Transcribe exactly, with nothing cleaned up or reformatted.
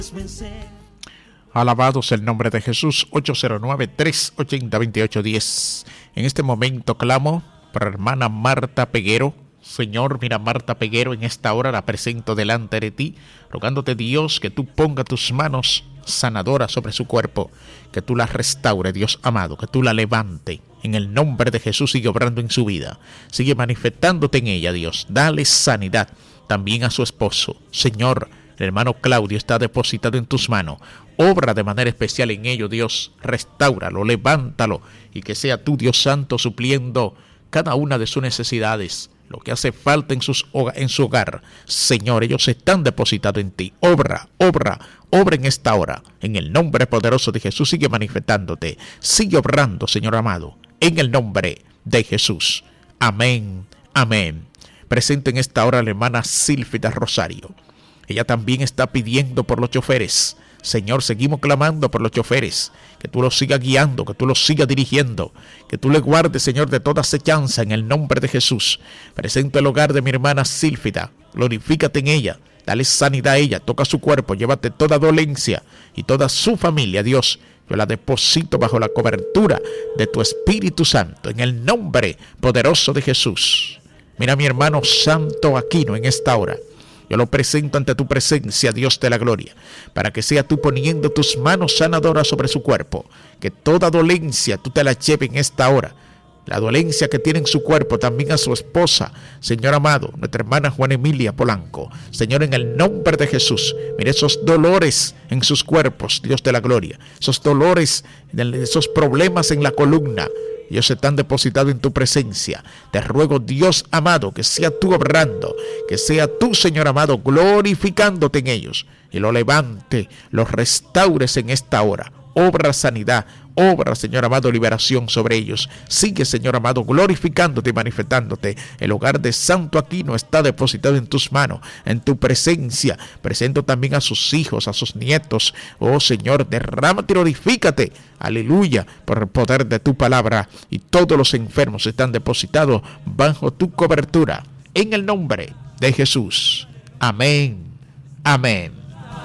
Alabado sea el nombre de Jesús. Ocho cero nueve, tres ocho cero, dos ocho uno cero. En este momento clamo para hermana Marta Peguero. Señor, mira, Marta Peguero, en esta hora la presento delante de ti, rogándote, Dios, que tú pongas tus manos sanadoras sobre su cuerpo, que tú la restaure, Dios amado, que tú la levante. En el nombre de Jesús, sigue obrando en su vida, sigue manifestándote en ella, Dios. Dale sanidad también a su esposo. Señor, el hermano Claudio está depositado en tus manos. Obra de manera especial en ello, Dios. Restáuralo, levántalo, y que sea tú, Dios Santo, supliendo cada una de sus necesidades, lo que hace falta en, sus, en su hogar. Señor, ellos están depositados en ti. Obra, obra, obra en esta hora. En el nombre poderoso de Jesús, sigue manifestándote. Sigue obrando, Señor amado, en el nombre de Jesús. Amén, amén. Presente en esta hora la hermana Silfida Rosario. Ella también está pidiendo por los choferes. Señor, seguimos clamando por los choferes, que tú los sigas guiando, que tú los sigas dirigiendo, que tú le guardes, Señor, de toda acechanza en el nombre de Jesús. Presente el hogar de mi hermana Silfida, glorifícate en ella, dale sanidad a ella, toca su cuerpo, llévate toda dolencia y toda su familia, Dios. Yo la deposito bajo la cobertura de tu Espíritu Santo, en el nombre poderoso de Jesús. Mira a mi hermano Santo Aquino en esta hora. Yo lo presento ante tu presencia, Dios de la gloria, para que sea tú poniendo tus manos sanadoras sobre su cuerpo, que toda dolencia tú te la lleves en esta hora. La dolencia que tiene en su cuerpo, también a su esposa, Señor amado, nuestra hermana Juana Emilia Polanco. Señor, en el nombre de Jesús, mire esos dolores en sus cuerpos, Dios de la gloria, esos dolores, esos problemas en la columna, ellos están depositados en tu presencia. Te ruego, Dios amado, que sea tú obrando, que sea tú, Señor amado, glorificándote en ellos, y lo levante, los restaures en esta hora. Obra sanidad, obra, Señor amado, liberación sobre ellos. Sigue, Señor amado, glorificándote y manifestándote. El hogar de Santo Aquino está depositado en tus manos, en tu presencia. Presento también a sus hijos, a sus nietos. Oh Señor, derrámate y glorifícate. Aleluya, por el poder de tu palabra. Y todos los enfermos están depositados bajo tu cobertura. En el nombre de Jesús. Amén. Amén.